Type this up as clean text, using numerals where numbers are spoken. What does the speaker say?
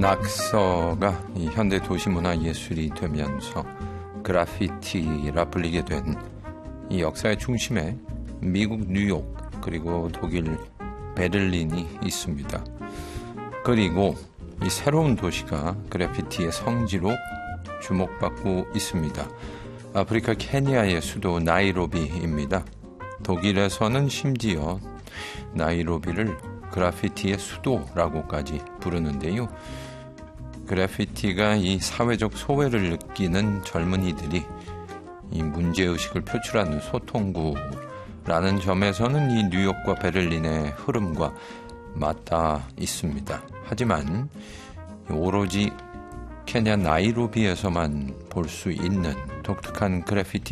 낙서가 이 현대 도시문화 예술이 되면서 그래피티라 불리게 된 이 역사의 중심에 미국 뉴욕 그리고 독일 베를린이 있습니다. 그리고 이 새로운 도시가 그래피티의 성지로 주목받고 있습니다. 아프리카 케냐의 수도 나이로비입니다. 독일에서는 심지어 나이로비를 그래피티의 수도라고까지 부르는데요. 그래피티가 이 사회적 소외를 느끼는 젊은이들이 이 문제의식을 표출하는 소통구라는 점에서는 이 뉴욕과 베를린의 흐름과 맞닿아 있습니다. 하지만 오로지 케냐 나이로비에서만 볼 수 있는 독특한 그래피티